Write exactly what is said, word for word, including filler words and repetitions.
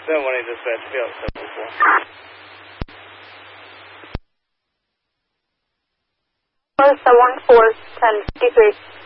seven one eight dispatch, go, seven four. seven one four, ten fifty-three.